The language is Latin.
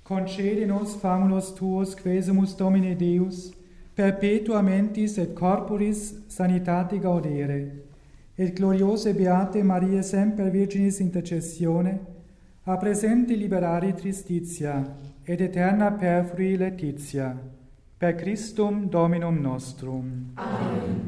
Concede nos famulus tuos, quesumus Domine Deus, perpetua mentis et corporis sanitate gaudere, et gloriose beate Maria semper Virginis intercessione, a presenti liberari tristitia, et eterna perfrui laetitia, per Christum Dominum nostrum. Amen.